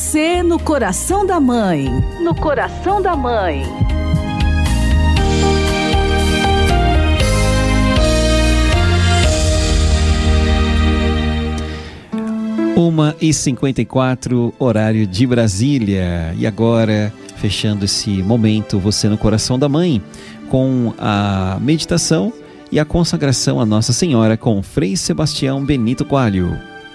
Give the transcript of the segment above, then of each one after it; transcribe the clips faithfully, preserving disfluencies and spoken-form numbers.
Você no coração da mãe. No coração da mãe. uma e cinquenta e quatro, horário de Brasília. E agora, fechando esse momento, Você no Coração da Mãe, com a meditação e a consagração a Nossa Senhora com Frei Sebastião Benito Coelho.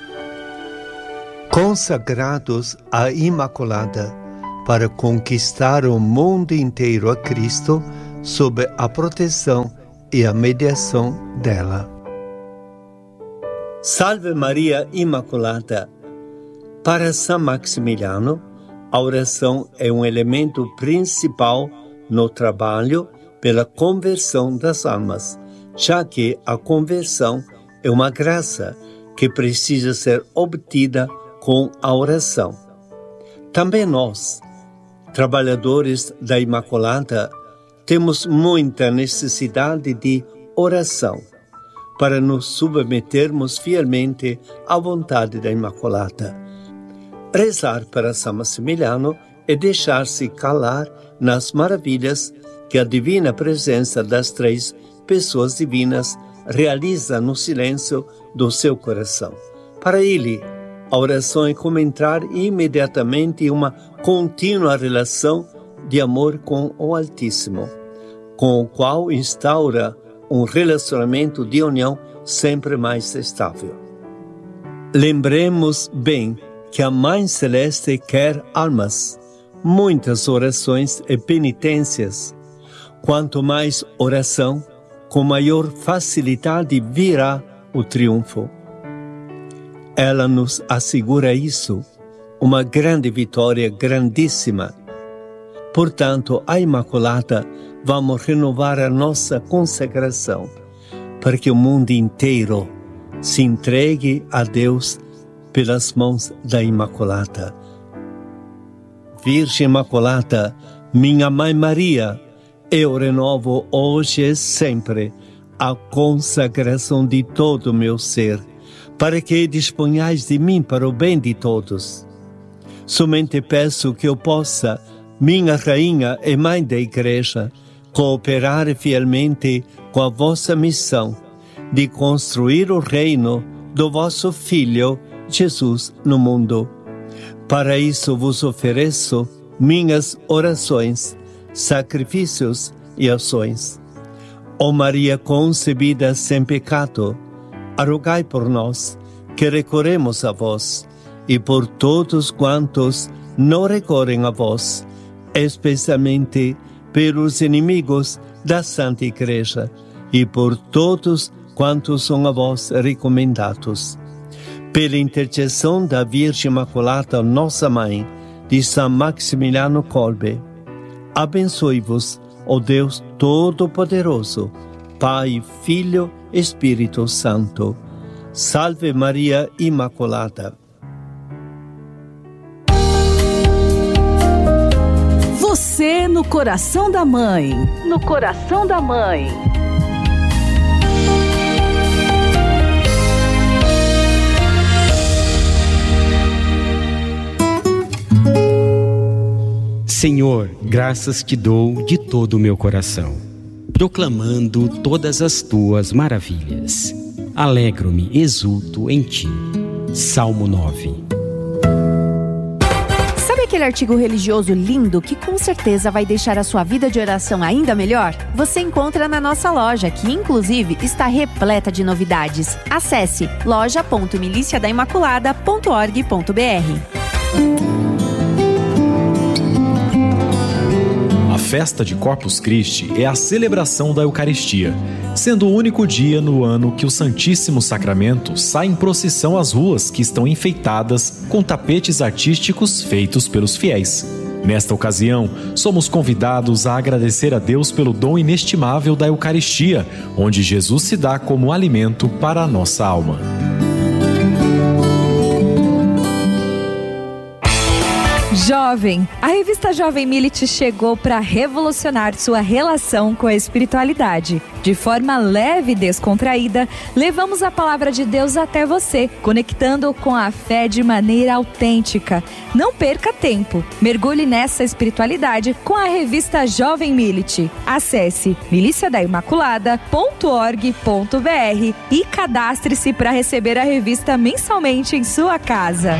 Consagrados à Imaculada, para conquistar o mundo inteiro a Cristo, sob a proteção e a mediação dela. Salve Maria Imaculada! Para São Maximiliano, a oração é um elemento principal no trabalho pela conversão das almas, já que a conversão é uma graça que precisa ser obtida com a oração. Também nós, trabalhadores da Imaculada, temos muita necessidade de oração para nos submetermos fielmente à vontade da Imaculada. Rezar para São Maximiliano é deixar-se calar nas maravilhas que a divina presença das três pessoas divinas realiza no silêncio do seu coração. Para ele, a oração é como entrar imediatamente em uma contínua relação de amor com o Altíssimo, com o qual instaura um relacionamento de união sempre mais estável. Lembremos bem que a Mãe Celeste quer almas, muitas orações e penitências. Quanto mais oração, com maior facilidade virá o triunfo. Ela nos assegura isso, uma grande vitória grandíssima. Portanto, a Imaculada, vamos renovar a nossa consagração, para que o mundo inteiro se entregue a Deus pelas mãos da Imaculada. Virgem Imaculada, minha Mãe Maria, eu renovo hoje e sempre a consagração de todo o meu ser, para que disponhais de mim para o bem de todos. Somente peço que eu possa, minha Rainha e Mãe da Igreja, cooperar fielmente com a vossa missão de construir o reino do vosso Filho, Jesus, no mundo. Para isso vos ofereço minhas orações, sacrifícios e ações. Ó Maria concebida sem pecado, rogai por nós, que recorremos a vós, e por todos quantos não recorrem a vós, especialmente pelos inimigos da Santa Igreja, e por todos quantos são a vós recomendados. Pela intercessão da Virgem Imaculada, nossa Mãe, de São Maximiliano Kolbe, abençoe-vos, ó Deus Todo-Poderoso, Pai, Filho, Espírito Santo. Salve Maria Imaculada. Você no coração da mãe. No coração da mãe. Senhor, graças te dou de todo o meu coração, proclamando todas as tuas maravilhas. Alegro-me, exulto em ti. Salmo nove. Sabe aquele artigo religioso lindo que com certeza vai deixar a sua vida de oração ainda melhor? Você encontra na nossa loja, que inclusive está repleta de novidades. Acesse loja ponto milícia da imaculada ponto org ponto br. A festa de Corpus Christi é a celebração da Eucaristia, sendo o único dia no ano que o Santíssimo Sacramento sai em procissão às ruas que estão enfeitadas com tapetes artísticos feitos pelos fiéis. Nesta ocasião, somos convidados a agradecer a Deus pelo dom inestimável da Eucaristia, onde Jesus se dá como alimento para a nossa alma. Jovem, a revista Jovem Millet chegou para revolucionar sua relação com a espiritualidade. De forma leve e descontraída, levamos a palavra de Deus até você, conectando com a fé de maneira autêntica. Não perca tempo, mergulhe nessa espiritualidade com a revista Jovem Millet. Acesse milícia da imaculada ponto org ponto br e cadastre-se para receber a revista mensalmente em sua casa.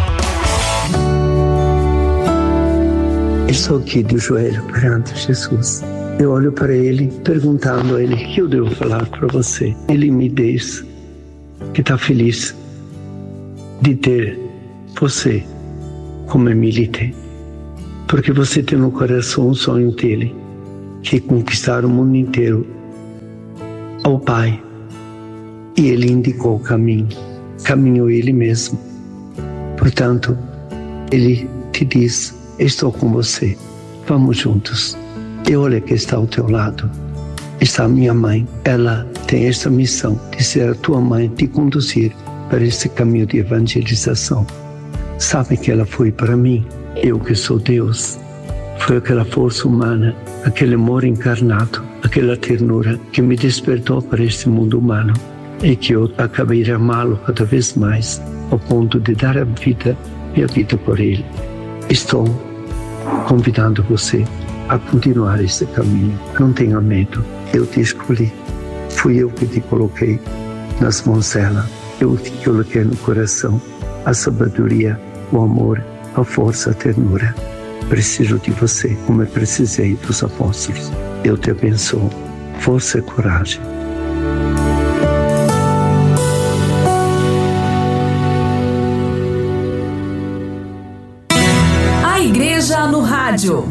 Estou aqui de joelho perante Jesus. Eu olho para ele, perguntando a ele: o que eu devo falar para você? Ele me diz que está feliz de ter você como militante, porque você tem no coração um sonho dele, que é conquistar o mundo inteiro ao Pai. E ele indicou o caminho, caminhou ele mesmo. Portanto, ele te diz: estou com você, vamos juntos. E olha que está ao teu lado, está a minha mãe. Ela tem esta missão de ser a tua mãe, te conduzir para esse caminho de evangelização. Sabe que ela foi para mim, eu que sou Deus. Foi aquela força humana, aquele amor encarnado, aquela ternura que me despertou para este mundo humano e que eu acabei de amá-lo cada vez mais, ao ponto de dar a vida, minha vida por ele. Estou convidando você a continuar esse caminho. Não tenha medo. Eu te escolhi. Fui eu que te coloquei nas mãos dela. Eu te coloquei no coração a sabedoria, o amor, a força, a ternura. Preciso de você, como eu precisei dos apóstolos. Eu te abençoo. Força e coragem. A Igreja no Rádio.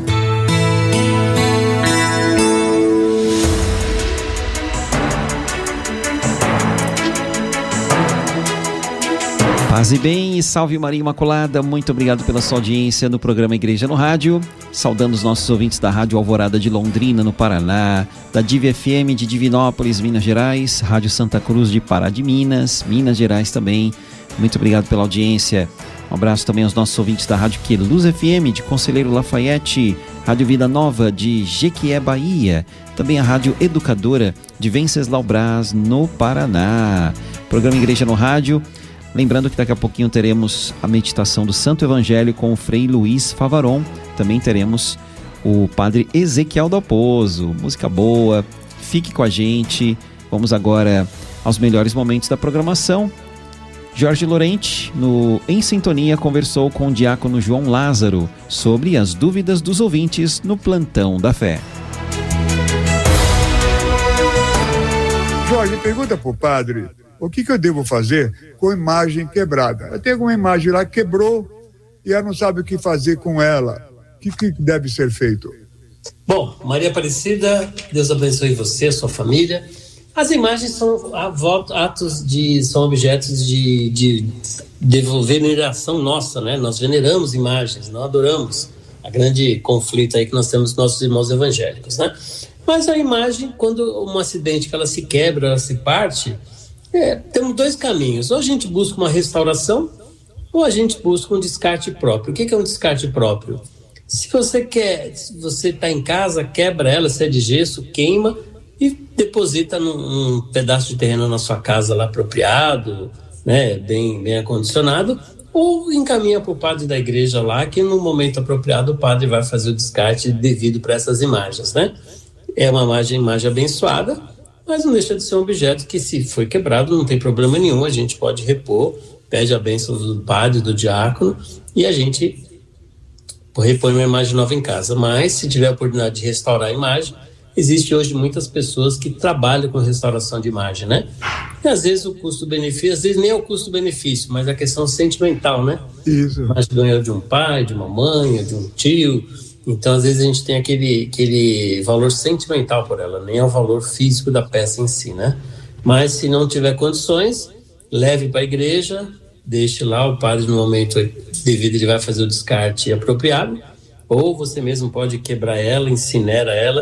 Paz e bem, e salve Maria Imaculada, muito obrigado pela sua audiência no programa Igreja no Rádio, saudando os nossos ouvintes da Rádio Alvorada de Londrina, no Paraná, da Div F M de Divinópolis, Minas Gerais, Rádio Santa Cruz de Pará de Minas, Minas Gerais também, muito obrigado pela audiência. Um abraço também aos nossos ouvintes da Rádio Queluz F M de Conselheiro Lafayette, Rádio Vida Nova de Jequié, Bahia, também a Rádio Educadora de Venceslau Braz, no Paraná. Programa Igreja no Rádio. Lembrando que daqui a pouquinho teremos a meditação do Santo Evangelho com o Frei Luiz Favaron. Também teremos o Padre Ezequiel Dalpozo. Música boa, fique com a gente. Vamos agora aos melhores momentos da programação. Jorge Lorente, no Em Sintonia, conversou com o diácono João Lázaro sobre as dúvidas dos ouvintes no Plantão da Fé. Jorge, pergunta para o padre: o que, que eu devo fazer com imagem quebrada? Tem alguma imagem lá que quebrou e ela não sabe o que fazer com ela. O que, que deve ser feito? Bom, Maria Aparecida, Deus abençoe você, a sua família. As imagens são atos de, são objetos de, de, de veneração nossa, né? Nós veneramos imagens, não adoramos. A grande conflito aí que nós temos com nossos irmãos evangélicos, né? Mas a imagem, quando um acidente que ela se quebra, ela se parte, é, temos dois caminhos. Ou a gente busca uma restauração, ou a gente busca um descarte próprio. O que é um descarte próprio? Se você quer, se você está em casa, quebra ela, se é de gesso, queima e deposita num, num pedaço de terreno na sua casa lá apropriado, né, bem, bem acondicionado, ou encaminha para o padre da igreja lá, que no momento apropriado o padre vai fazer o descarte devido para essas imagens, né? É uma imagem, imagem abençoada, mas não deixa de ser um objeto que, se foi quebrado, não tem problema nenhum, a gente pode repor, pede a bênção do padre, do diácono, e a gente repõe uma imagem nova em casa. Mas, se tiver a oportunidade de restaurar a imagem, existe hoje muitas pessoas que trabalham com restauração de imagem, né? E às vezes o custo-benefício, às vezes nem é o custo-benefício, mas a questão sentimental, né? Isso. Mas ganhou de um pai, de uma mãe, de um tio. Então, às vezes a gente tem aquele, aquele valor sentimental por ela, nem é o valor físico da peça em si, né? Mas se não tiver condições, leve para a igreja, deixe lá, o padre no momento devido ele vai fazer o descarte apropriado, ou você mesmo pode quebrar ela, incinera ela,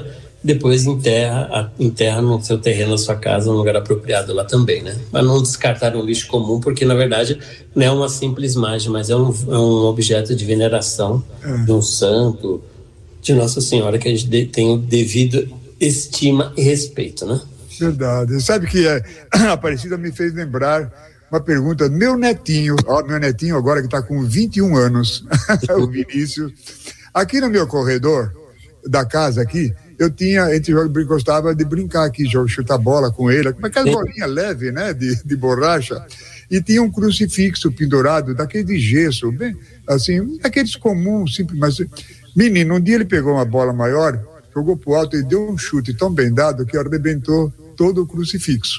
depois enterra, enterra no seu terreno, na sua casa, num lugar apropriado lá também, né? Para não descartar um lixo comum, porque na verdade não é uma simples imagem, mas é um, é um objeto de veneração é. de um santo, de Nossa Senhora, que a gente de, tem o devido estima e respeito, né? Verdade. Sabe que é, a Aparecida me fez lembrar uma pergunta, meu netinho, ó, meu netinho agora que está com vinte e um anos, o Vinícius, aqui no meu corredor da casa aqui, eu tinha, a gente gostava de brincar aqui, chutar bola com ele, com aquela bolinha leve, né, de, de borracha, e tinha um crucifixo pendurado, daquele de gesso, bem, assim, daqueles comuns, simples, mas, menino, um dia ele pegou uma bola maior, jogou pro alto e deu um chute tão bem dado que arrebentou todo o crucifixo.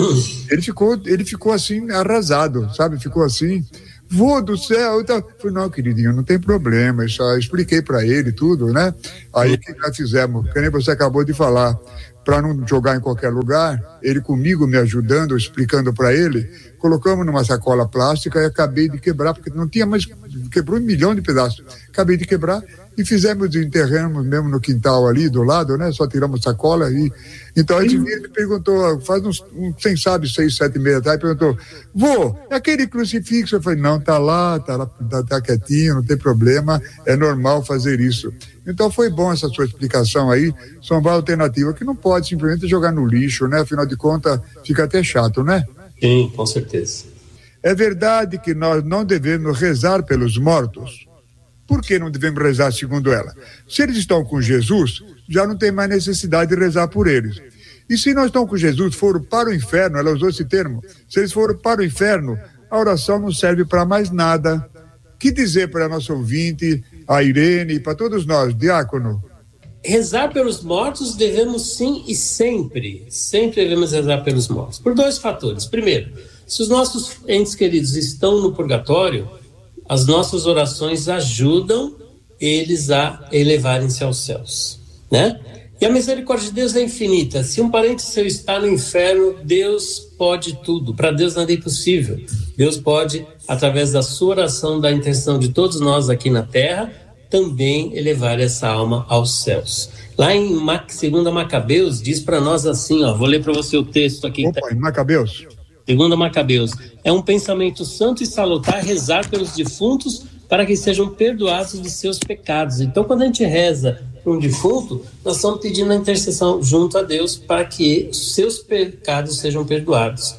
Ele ficou, ele ficou assim, arrasado, sabe, ficou assim, vô do céu, eu tava... falei, não, queridinho, não tem problema, eu só expliquei para ele tudo, né? Aí o que nós fizemos, que nem você acabou de falar, para não jogar em qualquer lugar, ele comigo me ajudando, explicando para ele, colocamos numa sacola plástica e acabei de quebrar, porque não tinha mais, quebrou um milhão de pedaços, acabei de quebrar e fizemos, enterramos mesmo no quintal ali do lado, né? Só tiramos sacola e então a gente me perguntou, faz uns, um, quem sabe, seis, sete meses atrás, perguntou, vô, é aquele crucifixo? Eu falei, não, tá lá, tá lá, tá, tá quietinho, não tem problema, é normal fazer isso. Então foi bom essa sua explicação aí, são várias alternativas que não pode simplesmente jogar no lixo, né? Afinal de contas, fica até chato, né? Sim, com certeza. É verdade que nós não devemos rezar pelos mortos? Por que não devemos rezar segundo ela? Se eles estão com Jesus, já não tem mais necessidade de rezar por eles. E se não estão com Jesus, foram para o inferno, ela usou esse termo, se eles foram para o inferno, a oração não serve para mais nada. Que dizer para a nossa ouvinte, a Irene e para todos nós, diácono? Rezar pelos mortos devemos sim e sempre, sempre devemos rezar pelos mortos, por dois fatores. Primeiro, se os nossos entes queridos estão no purgatório, as nossas orações ajudam eles a elevarem-se aos céus, né? E a misericórdia de Deus é infinita. Se um parente seu está no inferno, Deus pode tudo. Para Deus nada é impossível. Deus pode, através da sua oração, da intenção de todos nós aqui na terra, também elevar essa alma aos céus. Lá em Segunda Macabeus, diz para nós assim, ó, vou ler para você o texto aqui. Opa, em Macabeus. Segunda Macabeus, é um pensamento santo e salutar rezar pelos defuntos para que sejam perdoados de seus pecados. Então, quando a gente reza para um defunto, nós estamos pedindo a intercessão junto a Deus para que seus pecados sejam perdoados.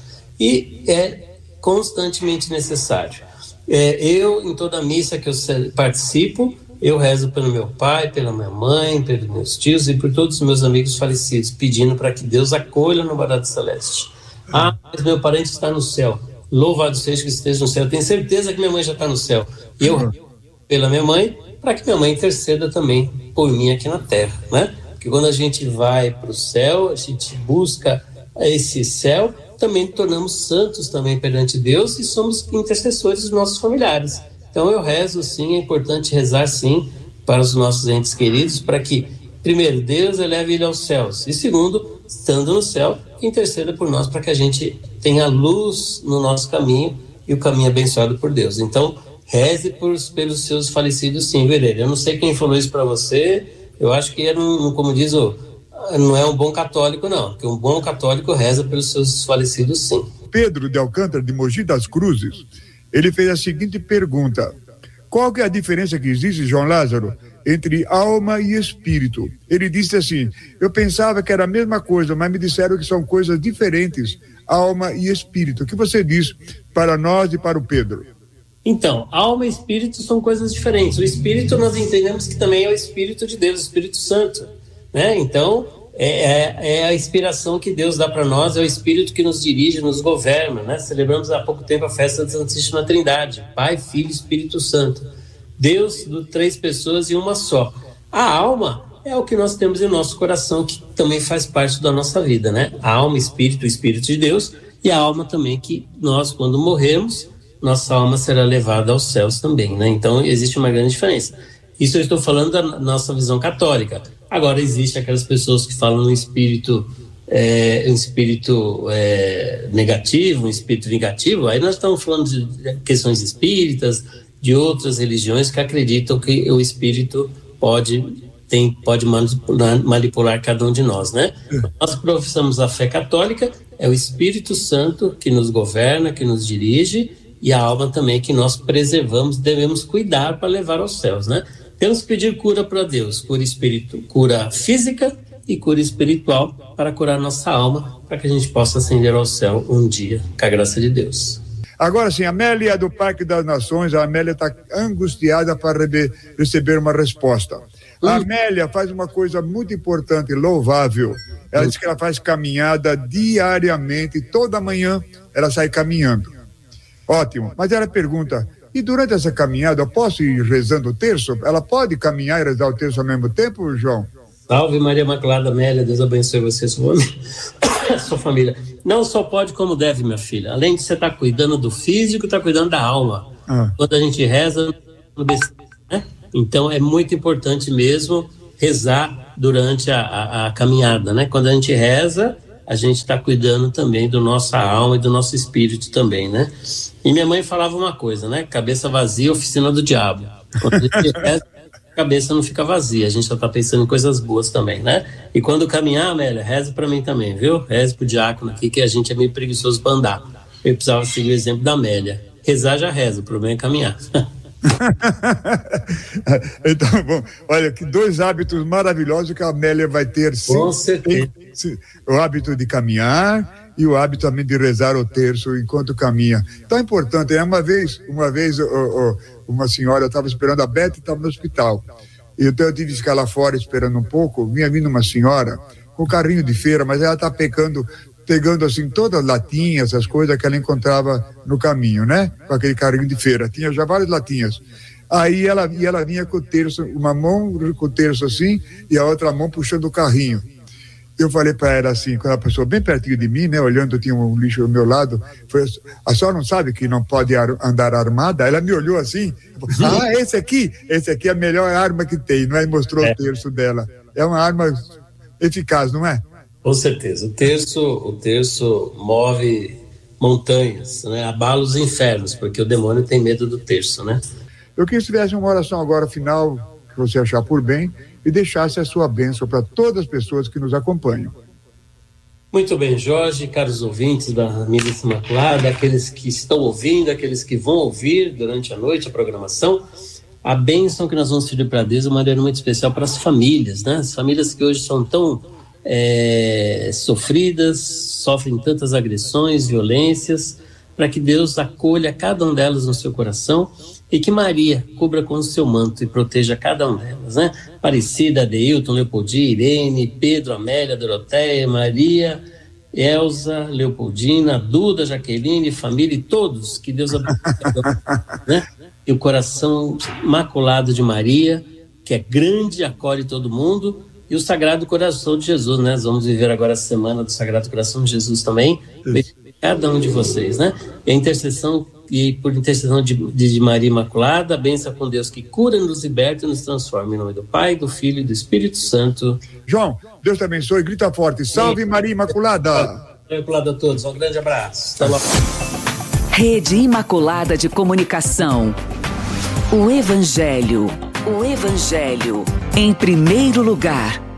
E é constantemente necessário. É, eu, em toda missa que eu participo, eu rezo pelo meu pai, pela minha mãe, pelos meus tios e por todos os meus amigos falecidos, pedindo para que Deus acolha no barato celeste. Ah, mas meu parente está no céu. Louvado seja que esteja no céu. Eu tenho certeza que minha mãe já está no céu. E eu rezo pela minha mãe, para que minha mãe interceda também por mim aqui na terra, né? Porque quando a gente vai para o céu, a gente busca esse céu, também tornamos santos também perante Deus e somos intercessores dos nossos familiares. Então eu rezo sim, é importante rezar sim para os nossos entes queridos, para que, primeiro, Deus eleve ele aos céus e segundo, estando no céu, interceda por nós para que a gente tenha luz no nosso caminho e o caminho abençoado por Deus. Então, reze por, pelos seus falecidos sim, Vereira. Eu não sei quem falou isso para você, eu acho que era um, como diz o, não é um bom católico não, porque um bom católico reza pelos seus falecidos sim. Pedro de Alcântara, de Mogi das Cruzes, ele fez a seguinte pergunta: qual que é a diferença que existe, João Lázaro, entre alma e espírito? Ele disse assim, eu pensava que era a mesma coisa, mas me disseram que são coisas diferentes, alma e espírito. O que você diz para nós e para o Pedro? Então, alma e espírito são coisas diferentes. O espírito nós entendemos que também é o Espírito de Deus, o Espírito Santo, né? Então, é, é, é a inspiração que Deus dá para nós, é o Espírito que nos dirige, nos governa, né? Celebramos há pouco tempo a festa da Santíssima Trindade, Pai, Filho e Espírito Santo. Deus, de três pessoas e uma só. A alma é o que nós temos em nosso coração, que também faz parte da nossa vida, né? A alma, espírito, o Espírito de Deus, e a alma também que nós, quando morrermos, nossa alma será levada aos céus também, né? Então, existe uma grande diferença. Isso eu estou falando da nossa visão católica. Agora, existe aquelas pessoas que falam no espírito, é, um espírito é, negativo, um espírito negativo. Aí nós estamos falando de questões espíritas, de outras religiões que acreditam que o espírito pode tem, pode manipular, manipular cada um de nós, né? Nós professamos a fé católica, é o Espírito Santo que nos governa, que nos dirige, e a alma também que nós preservamos, devemos cuidar para levar aos céus, né? Temos que pedir cura para Deus, cura, espiritu, cura física e cura espiritual para curar nossa alma, para que a gente possa ascender ao céu um dia, com a graça de Deus. Agora sim, a Amélia do Parque das Nações, a Amélia está angustiada para receber uma resposta. A Amélia faz uma coisa muito importante, louvável. Ela diz que ela faz caminhada diariamente, toda manhã ela sai caminhando. Ótimo, mas ela pergunta, e durante essa caminhada eu posso ir rezando o terço? Ela pode caminhar e rezar o terço ao mesmo tempo, João? Salve Maria Imaculada, Amélia, Deus abençoe você, sua família. sua família. Não só pode como deve, minha filha. Além de você estar tá cuidando do físico, está cuidando da alma. Ah. Quando a gente reza, né? Então é muito importante mesmo rezar durante a, a, a caminhada, né? Quando a gente reza, a gente está cuidando também do nossa alma e do nosso espírito também, né? E minha mãe falava uma coisa, né? Cabeça vazia, oficina do diabo. Quando a gente reza, a cabeça não fica vazia, a gente só está pensando em coisas boas também, né? E quando caminhar, Amélia, reze para mim também, viu? Reze pro diácono aqui, que a gente é meio preguiçoso para andar. Eu precisava seguir o exemplo da Amélia. Rezar já reza, o problema é caminhar. Então, bom, olha, que dois hábitos maravilhosos que a Amélia vai ter. Sim, com certeza. Sim, o hábito de caminhar e o hábito também de rezar o terço enquanto caminha. Tão importante, é uma vez, uma vez oh, oh, uma senhora estava esperando a Beth, estava no hospital. Então eu tive que ficar lá fora esperando um pouco, vinha vindo uma senhora com carrinho de feira, mas ela está pegando, pegando assim todas as latinhas, as coisas que ela encontrava no caminho, né? Com aquele carrinho de feira, tinha já várias latinhas. Aí ela, e ela vinha com o terço, uma mão com o terço assim, e a outra mão puxando o carrinho. Eu falei para ela assim, quando ela passou bem pertinho de mim, né, olhando, tinha um lixo ao meu lado, foi, a senhora não sabe que não pode ar, andar armada? Ela me olhou assim, ah, esse aqui, esse aqui é a melhor arma que tem, não é? E mostrou é. o terço dela. É uma arma eficaz, não é? Com certeza. O terço, o terço move montanhas, né? Abala os infernos, porque o demônio tem medo do terço, né? Eu queria que tivesse uma oração agora final, que você achar por bem, e deixasse a sua bênção para todas as pessoas que nos acompanham. Muito bem, Jorge, caros ouvintes da Milícia Imaculada, aqueles que estão ouvindo, aqueles que vão ouvir durante a noite a programação, a bênção que nós vamos pedir para Deus de uma maneira muito especial para as famílias, né? As famílias que hoje são tão é, sofridas, sofrem tantas agressões, violências, para que Deus acolha cada um delas no seu coração e que Maria cubra com o seu manto e proteja cada um delas, né? Aparecida, Adeilton, Leopoldir, Irene, Pedro, Amélia, Doroteia, Maria, Elza, Leopoldina, Duda, Jaqueline, família e todos, que Deus abençoe, né? E o coração maculado de Maria, que é grande, acolhe todo mundo, e o Sagrado Coração de Jesus, né? Nós vamos viver agora a semana do Sagrado Coração de Jesus também, cada um de vocês, né? E a intercessão, e por intercessão de, de Maria Imaculada, a bênção com Deus que cura, nos liberta e nos transforma. Em nome do Pai, do Filho e do Espírito Santo. João, Deus te abençoe, grita forte, salve Maria Imaculada! Maria Imaculada a todos, um grande abraço. Até logo. Rede Imaculada de Comunicação. O Evangelho. O Evangelho em primeiro lugar.